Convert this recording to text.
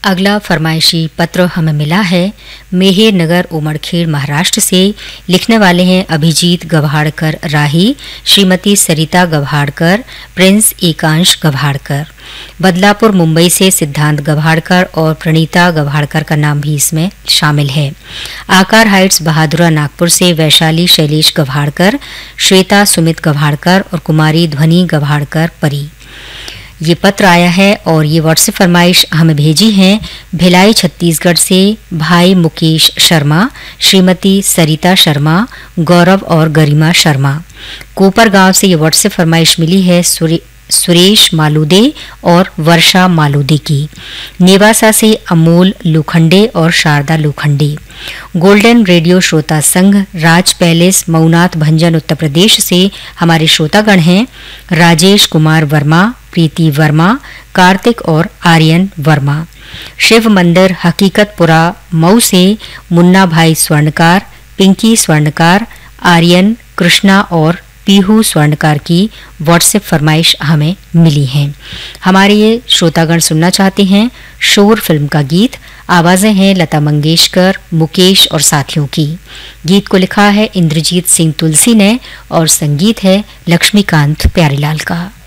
अगला फरमाइशी पत्र हमें मिला है मेहर नगर उमड़खेड़ महाराष्ट्र से। लिखने वाले हैं अभिजीत गव्हाड़कर राही, श्रीमती सरिता गव्हाड़कर, प्रिंस एकांश गव्हाड़कर। बदलापुर मुंबई से सिद्धांत गव्हाड़कर और प्रणीता गव्हाड़कर का नाम भी इसमें शामिल है। आकार हाइट्स बहादुरा नागपुर से वैशाली शैलेश गव्हाड़कर, श्वेता सुमित गव्हाड़कर और कुमारी ध्वनि गव्हाड़कर परी। ये पत्र आया है और ये व्हाट्सएप फरमाइश हमें भेजी है भिलाई छत्तीसगढ़ से भाई मुकेश शर्मा, श्रीमती सरिता शर्मा, गौरव और गरिमा शर्मा। कोपर गांव से ये व्हाट्सएप फरमाइश मिली है सुरेश मालूदे और वर्षा मालूदे की। नेवासा से अमोल लोखंडे और शारदा लोखंडे। गोल्डन रेडियो श्रोता संघ राज पैलेस मऊनाथ भंजन उत्तर प्रदेश से हमारे श्रोतागण हैं राजेश कुमार वर्मा, प्रीति वर्मा, कार्तिक और आर्यन वर्मा। शिव मंदिर हकीकतपुरा मऊ से मुन्ना भाई स्वर्णकार, पिंकी स्वर्णकार, आर्यन, कृष्णा और पीहू स्वर्णकार की व्हाट्सएप फरमाइश हमें मिली है। हमारे ये श्रोतागण सुनना चाहते हैं शोर फिल्म का गीत। आवाजें हैं लता मंगेशकर, मुकेश और साथियों की। गीत को लिखा है इंद्रजीत सिंह तुलसी ने और संगीत है लक्ष्मीकांत प्यारीलाल का।